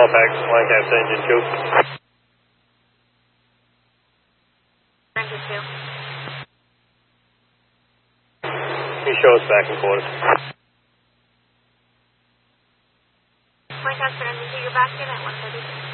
back, Lancaster engine 2. Engine 2. He shows back and forth. Lancaster engine 2, you're back in at 132.